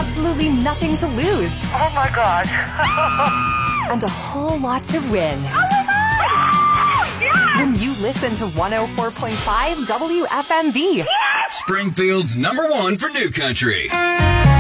absolutely nothing to lose. Oh my God. And a whole lot to win. Oh my God! Yes! When you listen to 104.5 WFMV. Yes! Springfield's #1 for New Country.